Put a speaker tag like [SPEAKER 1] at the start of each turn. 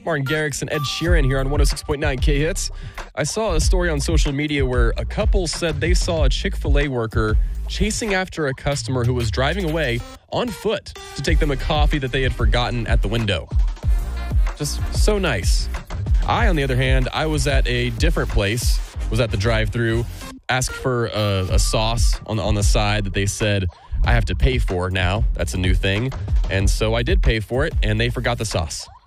[SPEAKER 1] Martin Garrix and Ed Sheeran here on 106.9 K-Hits. I saw a story on social media where a couple said they saw a Chick-fil-A worker chasing after a customer who was driving away on foot to take them a coffee that they had forgotten at the window. Just so nice. I, on the other hand, I was at a different place, was at the drive-thru, asked for a sauce on the side that they said I have to pay for now. That's a new thing. And so I did pay for it, and they forgot the sauce.